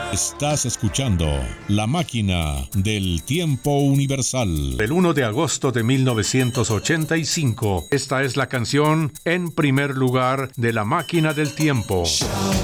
Estás escuchando La Máquina del Tiempo Universal. El 1 de agosto de 1985. Esta es la canción En primer lugar de La Máquina del Tiempo.